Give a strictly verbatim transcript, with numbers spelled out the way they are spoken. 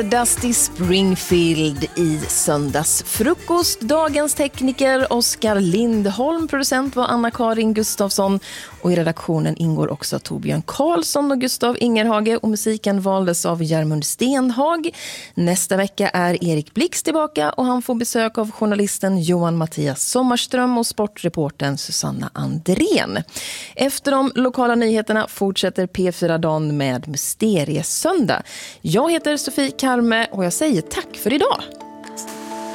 Dusty Springfield i söndagsfrukost. Dagens tekniker Oskar Lindholm, producent var Anna-Karin Gustafsson och i redaktionen ingår också Torbjörn Karlsson och Gustav Ingerhage och musiken valdes av Järmund Stenhag. Nästa vecka är Erik Blix tillbaka och han får besök av journalisten Johan Mattias Sommarström och sportreportern Susanna Andrén. Efter de lokala nyheterna fortsätter P fyra-dagen med Mysteriesöndag. Jag heter Sofie Karme och jag säger tack för idag.